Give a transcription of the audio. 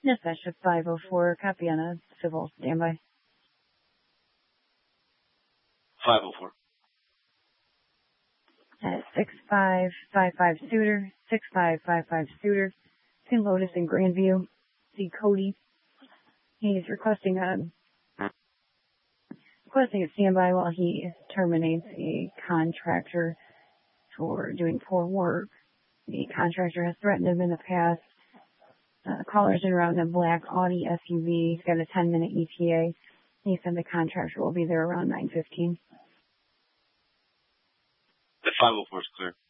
Dispatch of 504, copy on a civil standby. 504. 6555 Suitor, 6555 Suitor, St. Lotus in Grandview. See Cody. He's requesting a standby while he terminates a contractor for doing poor work. The contractor has threatened him in the past. The caller's in around a black Audi SUV. He's got a 10-minute ETA. He said the contractor will be there around 9:15. The 504 is clear.